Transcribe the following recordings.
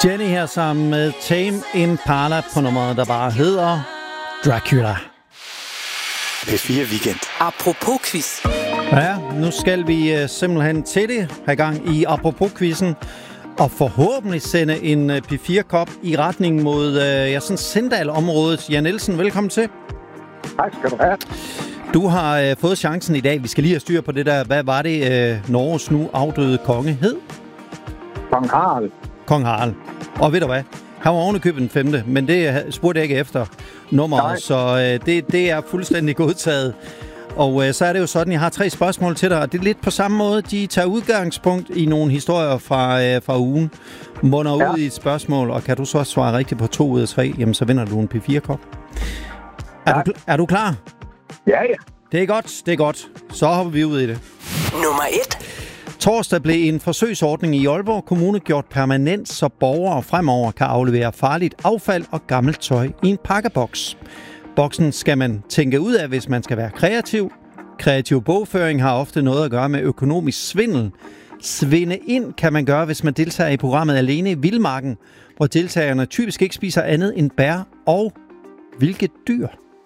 Jenny her sammen med Tame Impala på nummeret, der bare hedder Dracula. P4 Weekend. Apropos quiz. Ja, nu skal vi simpelthen til det, have gang i Apropos-quizzen, og forhåbentlig sende en P4-kop i retning mod sådan Sindal-området. Jan Nielsen, velkommen til. Tak skal du have. Du har fået chancen i dag. Vi skal lige have styr på det der. Hvad var det, Norges nu afdøde konge hed? Kong Harald. Kong Harald. Og ved du hvad? Han var ovenikøbet den 5., men det spurgte jeg ikke efter nummeret, så det er fuldstændig godtaget. Og så er det jo sådan, jeg har 3 spørgsmål til dig, og det er lidt på samme måde. De tager udgangspunkt i nogle historier fra ugen, munder ud i et spørgsmål, og kan du så svare rigtigt på 2 ud af 3, jamen så vinder du en P4-kop. Er du klar? Ja. Det er godt. Så hopper vi ud i det. Nummer 1. Torsdag blev en forsøgsordning i Aalborg Kommune gjort permanent, så borgere fremover kan aflevere farligt affald og gammelt tøj i en pakkeboks. Boksen skal man tænke ud af, hvis man skal være kreativ. Kreativ bogføring har ofte noget at gøre med økonomisk svindel. Svinde ind kan man gøre, hvis man deltager i programmet Alene i Vildmarken, hvor deltagerne typisk ikke spiser andet end bær og hvilket dyr?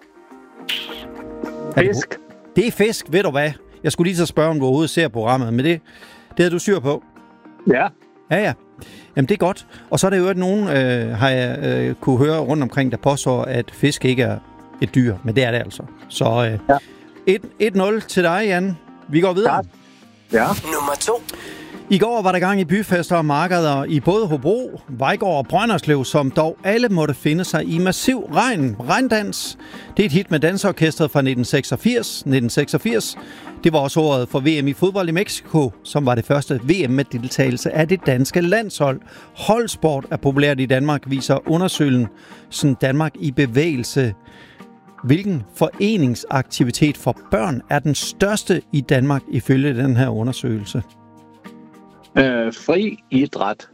Fisk. Det er fisk, ved du hvad? Jeg skulle lige så spørge, om du overhovedet ser programmet, men det har du styr på. Ja. Ja. Jamen, det er godt. Og så er der jo nogen, har jeg kunne høre rundt omkring, der påstår, at fisk ikke er et dyr, men det er det altså. Så 1-0 til dig, Jan. Vi går videre. Ja. Nummer 2. I går var der gang i byfester og markeder i både Hobro, Vejgaard og Brønderslev, som dog alle måtte finde sig i massiv regndans. Det er et hit med dansorkestret fra 1986. Det var også året for VM i fodbold i Mexico, som var det første VM med deltagelse af det danske landshold. Holdsport er populært i Danmark, viser undersøgelsen Danmark i bevægelse. Hvilken foreningsaktivitet for børn er den største i Danmark ifølge den her undersøgelse? Fri idræt.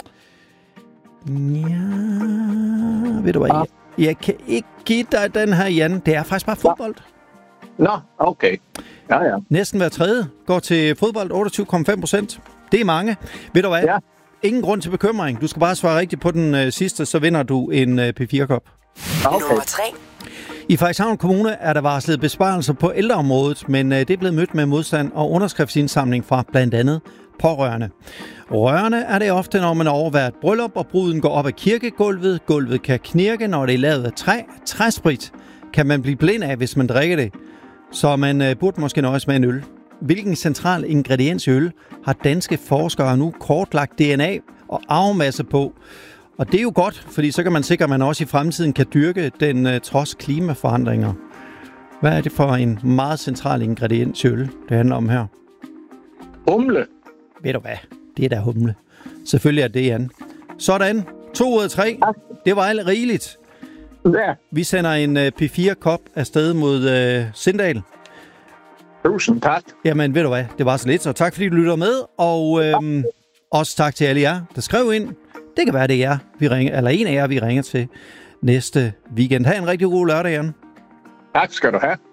Ja, ved du hvad? Jeg kan ikke give dig den her, Jan. Det er faktisk bare fodbold. Nå, okay. Ja. Næsten hver tredje går til fodbold, 28,5%. Det er mange. Ved du hvad? Ja. Ingen grund til bekymring. Du skal bare svare rigtigt på den sidste, så vinder du en P4-kop. Okay. Nummer 3. I Frederikshavn Kommune er der varslet besparelser på ældreområdet, men det er blevet mødt med modstand og underskriftsindsamling fra blandt andet pårørende. Rørende er det ofte, når man overværer et bryllup, og bruden går op ad kirkegulvet. Gulvet kan knirke, når det er lavet af træ. Træsprit kan man blive blind af, hvis man drikker det. Så man burde måske nøjes med en øl. Hvilken central ingrediens i øl har danske forskere nu kortlagt DNA og arvemasse på? Og det er jo godt, fordi så kan man sikre, at man også i fremtiden kan dyrke den trods klimaforandringer. Hvad er det for en meget central ingrediens i øl, det handler om her? Humle. Ved du hvad? Det er da humle. Selvfølgelig er det, Jan. Sådan. 2 ud af 3. Det var alt rigeligt. Ja. Vi sender en P4-kop afsted mod Sindal. Tusind tak. Jamen, ved du hvad? Det var så lidt, så tak fordi du lytter med. Og også tak til alle jer, der skrev ind. Det kan være, det er jer, vi ringer, eller en af jer, vi ringer til næste weekend. Ha' en rigtig god lørdag, Jan. Tak skal du have.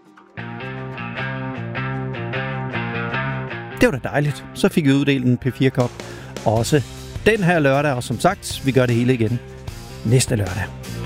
Det var da dejligt. Så fik vi uddelt en P4-kop. Også den her lørdag, og som sagt, vi gør det hele igen næste lørdag.